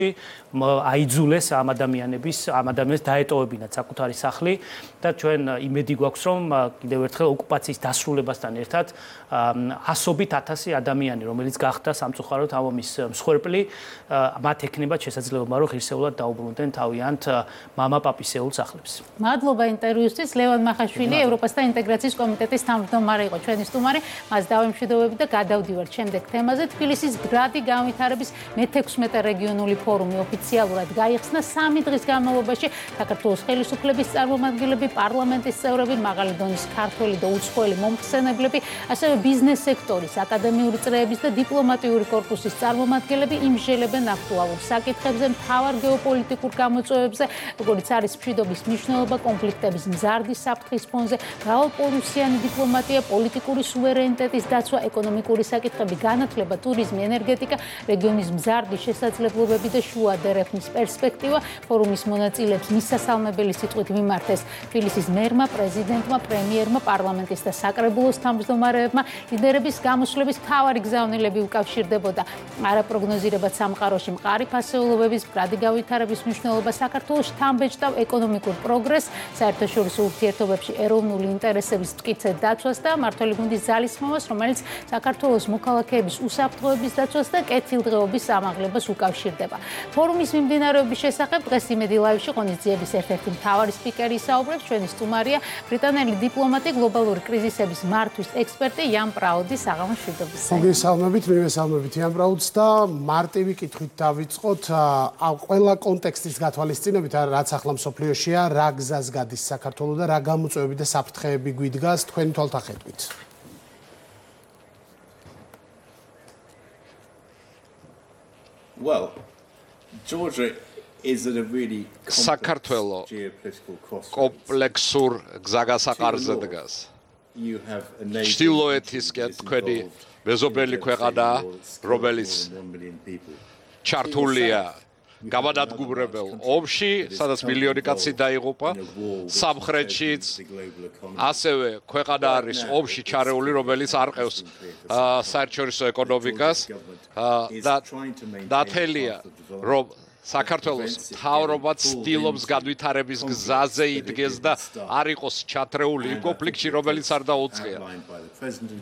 აიძულეს ამ ადამიანებს დაეტოვებინათ საკუთარი სახლი და ჩვენ იმედი გვაქვს რომ კიდევ ერთხელ ოკუპაციის დასრულებასთან ერთად ასობით ათასი ადამიანი რომელიც გახდა სამწუხაროდ ამ ომის მსხვერპლი მათ ექნებათ შესაძლებლობა რომ ღირსეულად დაუბრუნდნენ თავიანთ მამა-პაპისეულ სახლებს. მადლობა ინტერვიუსთვის. ლევან მახაშვილი ევროპასთან ინტეგრაციის კომიტეტის თავმჯდომარე იყო ჩვენი სტუმარი. მას დავემშვიდობებით და გადავდივართ შემდეგ თემაზე. თბილისის გრადი განვითარების მე-16 რეგიონული ფორუმი ოფიციალურად გაიხსნა 3 დღის განმავლობაში. საქართველოს ხელისუფლების წარმომადგენლები, პარლამენტის წევრები, მაღალი დონის ქართველი და უცხოელი მომხსენებლები, ასევე ბიზნეს სექტორის, აკადემიური წრეების და დიპლომატიური კორპუსის წარმომადგენლები იმსჯელებენ აქტუალურ საკითხებზე, მთავარ გეოპოლიტიკურ გამოწვევებზე, როგორიც არის მშვიდობის მნიშვნელობა, კონფლიქტების მზარდი საფრთხის ფონზე, მრავალპოლუსიანი დიპლომატია, პოლიტიკური სუვერენიტეტის დაცვა, ეკონომიკური საკითხები, განათლება, ტურიზმი, ენერგეტიკა, რეგიონის მზარდი შესაძლებლობები და შუა დერეფნის პერსპექტივა. ფორუმის მონაწილეებს მისასალმებელი სიტყვით მიმართეს თბილისის მერმა, პრეზიდენტმა, პრემიერმა, პარლამენტის და საკრებულოს თავმჯდომარეებმა. ლიდერების გამოსვლების მთავარი გზავნილები უკავშირდებოდა არაპროგნოზირებად სამყაროში მყარი ფასეულობების, მდგრადი განვითარების მნიშვნელობა, საქართველოს შთამბეჭდავ ეკონომიკურ პროგრესს, საერთაშორისო ურთიერთობებში ეროვნული ინტერესების მტკიცე დაცვას და მმართველი გუნდის ძალისხმევას, რომელიც საქართველოს მოქალაქეების უსაფრთხოების დაცვას და კეთილდღეობის ამაღლებას უკავშირდება. ფორუმის მიმდინარეობის შესახებ დღეს იმედი ლაივში ღონისძიების ერთ-ერთი მთავარი სპიკერი ისაუბრებს. ჩვენი სტუმარია ბრიტანელი დიპლომატი, გლობალური კრიზისების მართვის ექსპერტი იან პრაუდი. საღამოს მშვიდობის. მოგესალმებით, მივესალმებით იან პრაუდს და მარტივი კითხვით დავიწყოთ. ყველა კონტექსტის გათვალისწინებით, რაც ახლა მსოფლიოშია, რა გზას გადის საქართველო და რა გამოწვევები და საფრთხეები გვიდგას თქვენი თვალთახედვით. Well, Georgia is at a really საქართველო კომპლექსურ გზაგასაყარზე დგას. ჩრდილოეთისკენ თქვენი მეზობელი ქვეყანაა, რომელიც ჩართულია გამანადგურებელ ომში, სადაც მილიონი კაცი დაიღუპა, სამხრეთშიც ასევე ქვეყანა არის ომში ჩარეული, რომელიც არყევს საერთაშორისო ეკონომიკას და დათელია, რომ საქართველოს მთავრობა ცდილობს განვითარების გზაზე იდგეს და არ იყოს ჩათრეული იმ კონფლიქტში, რომელიც არ დაუწყია.